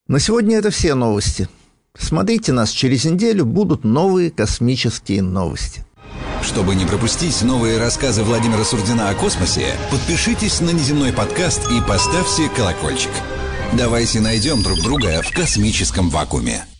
На сегодня это все новости. Смотрите нас через неделю, будут новые космические новости. Чтобы не пропустить новые рассказы Владимира Сурдина о космосе, подпишитесь на «Неземной подкаст» и поставьте колокольчик. Давайте найдем друг друга в космическом вакууме.